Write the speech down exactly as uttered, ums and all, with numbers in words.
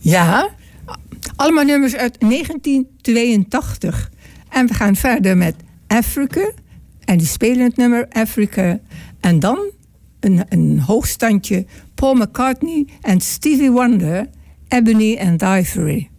Ja, allemaal nummers uit negentien tweeëntachtig. En we gaan verder met Africa. En die spelen het nummer Africa. En dan een, een hoogstandje Paul McCartney en Stevie Wonder, Ebony and Ivory.